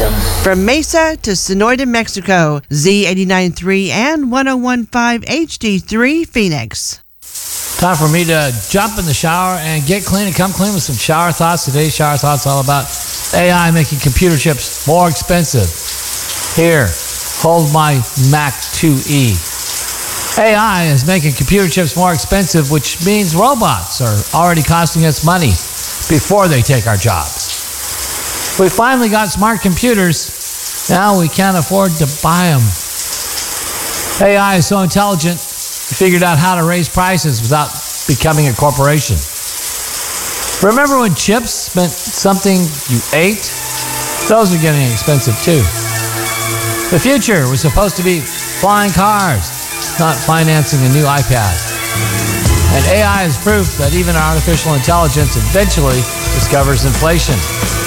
From Mesa to Sonoyta, Mexico, Z89.3 and 101.5 HD3 Phoenix. Time for me to jump in the shower and get clean and come clean with some shower thoughts. Today's shower thoughts all about AI making computer chips more expensive. Here, hold my Mac 2E. AI is making computer chips more expensive, which means robots are already costing us money before they take our jobs. We finally got smart computers. Now we can't afford to buy them. AI is so intelligent, it figured out how to raise prices without becoming a corporation. Remember when chips meant something you ate? Those are getting expensive too. The future was supposed to be flying cars, not financing a new iPad. And AI is proof that even artificial intelligence eventually discovers inflation.